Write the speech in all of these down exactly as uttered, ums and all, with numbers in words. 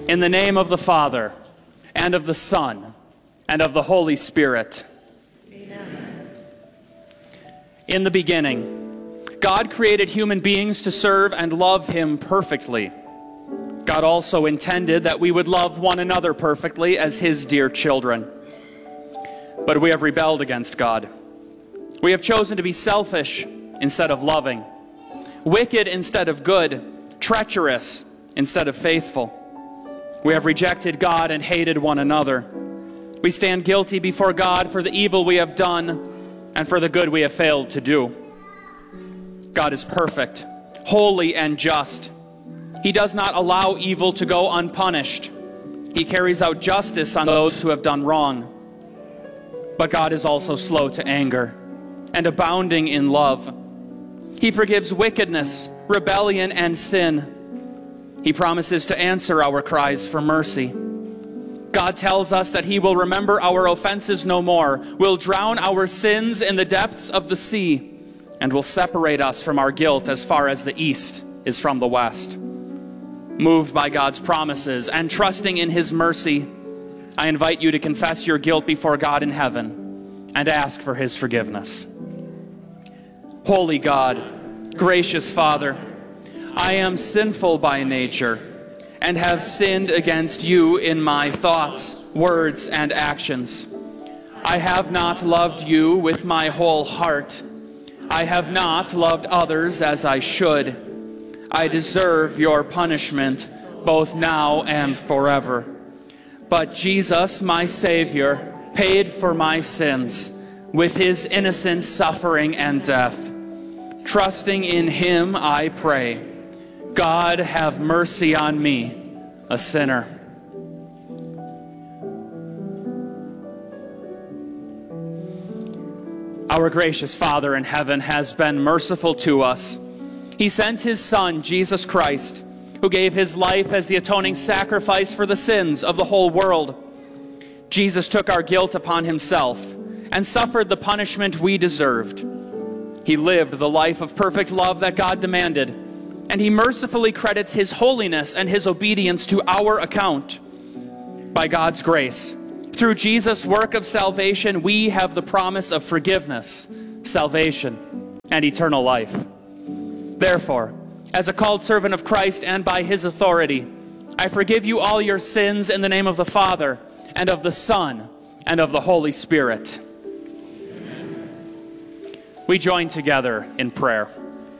In the name of the Father, and of the Son, and of the Holy Spirit. Amen. In the beginning, God created human beings to serve and love him perfectly. God also intended that we would love one another perfectly as his dear children. But we have rebelled against God. We have chosen to be selfish instead of loving, wicked instead of good, treacherous instead of faithful. We have rejected God and hated one another. We stand guilty before God for the evil we have done and for the good we have failed to do. God is perfect, holy, and just. He does not allow evil to go unpunished. He carries out justice on those who have done wrong. But God is also slow to anger and abounding in love. He forgives wickedness, rebellion, and sin. He promises to answer our cries for mercy. God tells us that he will remember our offenses no more, will drown our sins in the depths of the sea, and will separate us from our guilt as far as the east is from the west. Moved by God's promises and trusting in his mercy, I invite you to confess your guilt before God in heaven and ask for his forgiveness. Holy God, gracious Father, I am sinful by nature and have sinned against you in my thoughts, words, and actions. I have not loved you with my whole heart. I have not loved others as I should. I deserve your punishment both now and forever. But Jesus, my Savior, paid for my sins with his innocent suffering and death. Trusting in him, I pray, God, have mercy on me, a sinner. Our gracious Father in heaven has been merciful to us. He sent his Son, Jesus Christ, who gave his life as the atoning sacrifice for the sins of the whole world. Jesus took our guilt upon himself and suffered the punishment we deserved. He lived the life of perfect love that God demanded, and he mercifully credits his holiness and his obedience to our account. By God's grace, through Jesus' work of salvation, we have the promise of forgiveness, salvation, and eternal life. Therefore, as a called servant of Christ and by his authority, I forgive you all your sins in the name of the Father, and of the Son, and of the Holy Spirit. Amen. We join together in prayer.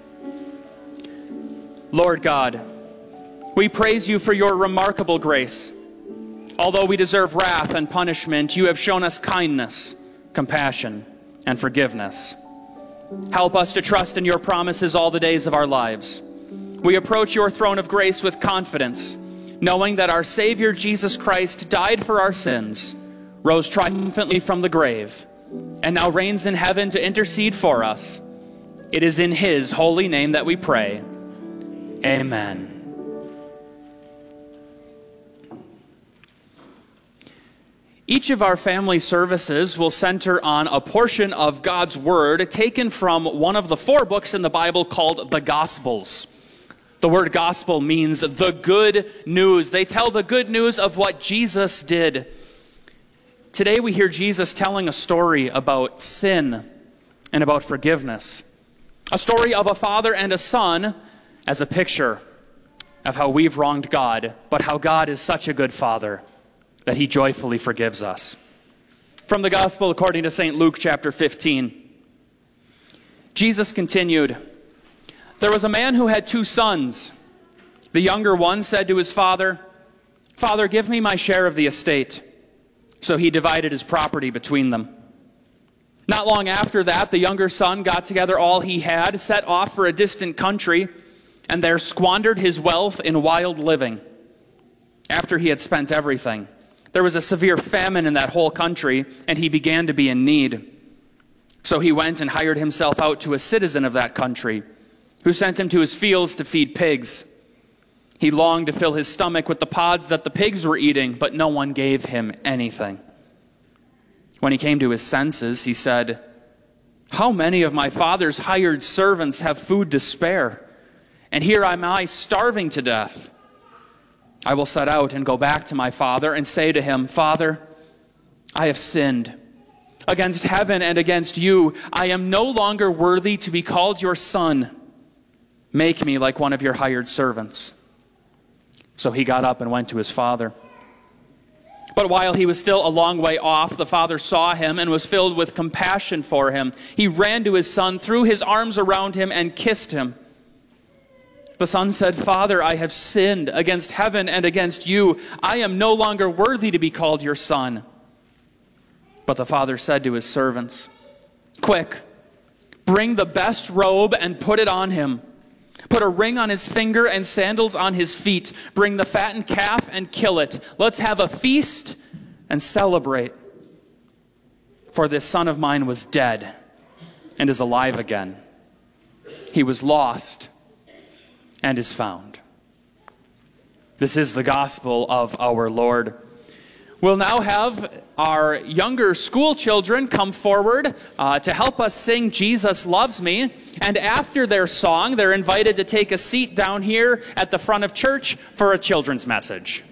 Lord God, we praise you for your remarkable grace. Although we deserve wrath and punishment, you have shown us kindness, compassion, and forgiveness. Help us to trust in your promises all the days of our lives. We approach your throne of grace with confidence, knowing that our Savior Jesus Christ died for our sins, rose triumphantly from the grave, and now reigns in heaven to intercede for us. It is in his holy name that we pray. Amen. Each of our family services will center on a portion of God's Word taken from one of the four books in the Bible called the Gospels. The word gospel means the good news. They tell the good news of what Jesus did. Today we hear Jesus telling a story about sin and about forgiveness. A story of a father and a son as a picture of how we've wronged God, but how God is such a good Father that he joyfully forgives us. From the Gospel according to Saint Luke chapter fifteen. Jesus continued, "There was a man who had two sons. The younger one said to his father, 'Father, give me my share of the estate.' So he divided his property between them. Not long after that, the younger son got together all he had, set off for a distant country, and there squandered his wealth in wild living. After he had spent everything, there was a severe famine in that whole country, and he began to be in need. So he went and hired himself out to a citizen of that country, who sent him to his fields to feed pigs. He longed to fill his stomach with the pods that the pigs were eating, but no one gave him anything. When he came to his senses, he said, 'How many of my father's hired servants have food to spare? And here am I starving to death.' I will set out and go back to my father and say to him, Father, I have sinned against heaven and against you. I am no longer worthy to be called your son. Make me like one of your hired servants. So he got up and went to his father. But while he was still a long way off, the father saw him and was filled with compassion for him. He ran to his son, threw his arms around him, and kissed him. The son said, Father, I have sinned against heaven and against you. I am no longer worthy to be called your son. But the father said to his servants, Quick, bring the best robe and put it on him. Put a ring on his finger and sandals on his feet. Bring the fattened calf and kill it. Let's have a feast and celebrate. For this son of mine was dead and is alive again. He was lost and is found. This is the gospel of our Lord. We'll now have our younger school children come forward uh, to help us sing Jesus Loves Me. And after their song, they're invited to take a seat down here at the front of church for a children's message.